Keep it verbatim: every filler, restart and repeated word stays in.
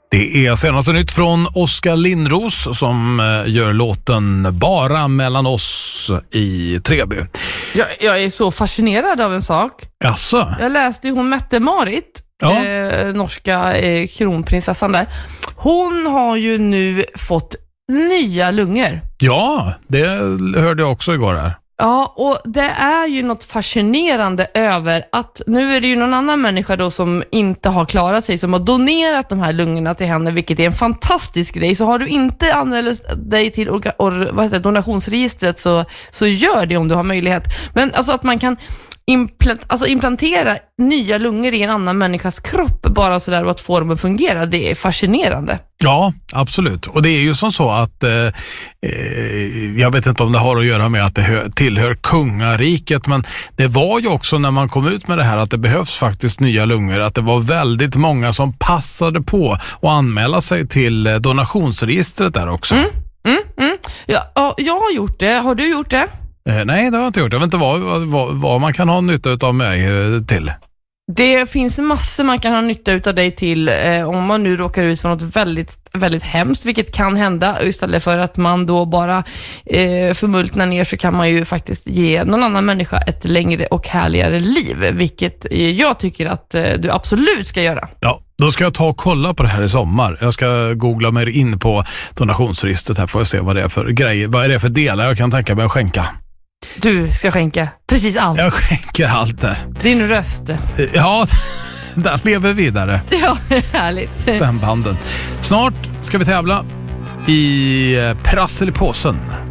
Det är senaste nytt från Oskar Lindros som gör låten Bara mellan oss i Treby. Jag, jag är så fascinerad av en sak. Jaså? Jag läste ju hon Mette-Marit, ja. eh, norska eh, kronprinsessan där. Hon har ju nu fått nya lungor. Ja, det hörde jag också igår här. Ja, och det är ju något fascinerande över att nu är det ju någon annan människa då som inte har klarat sig, som har donerat de här lungorna till henne, vilket är en fantastisk grej. Så har du inte anmält dig till orga, or, vad heter det, donationsregistret så, så gör det om du har möjlighet. Men alltså att man kan implant, alltså implantera nya lungor i en annan människas kropp bara sådär, och att få dem att fungera, det är fascinerande. Ja, absolut. Och det är ju som så att eh, eh, jag vet inte om det har att göra med att det hör, tillhör kungariket, men det var ju också när man kom ut med det här att det behövs faktiskt nya lungor, att det var väldigt många som passade på att anmäla sig till donationsregistret där också. Mm, mm, mm. Ja, jag har gjort det. Har du gjort det? Eh, nej, det har jag inte gjort. Jag vet inte vad, vad, vad man kan ha nytta av mig eh, till. Det finns massor man kan ha nytta utav dig till eh, om man nu råkar ut för något väldigt, väldigt hemskt, vilket kan hända. Istället för att man då bara eh, förmultnar ner, så kan man ju faktiskt ge någon annan människa ett längre och härligare liv, vilket eh, jag tycker att eh, du absolut ska göra. Ja. Då ska jag ta och kolla på det här i sommar. Jag ska googla mig in på donationsregistret här, får jag se vad det är för grejer. Vad är det för delar jag kan tänka mig att skänka? Du ska skänka precis allt. Jag skänker allt där. Din röst. Ja, den lever vidare. Ja, härligt. Stämbanden. Snart ska vi tävla i Prassel i påsen.